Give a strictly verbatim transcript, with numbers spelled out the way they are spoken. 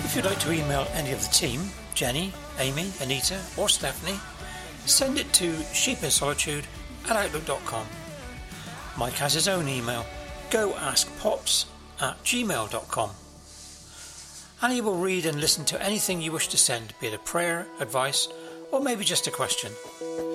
If you'd like to email any of the team, Jenny, Amy, Anita or Stephanie, send it to sheepinsolitude at outlook dot com. Mike has his own email, goaskpops at gmail dot com. And he will read and listen to anything you wish to send, be it a prayer, advice, or maybe just a question.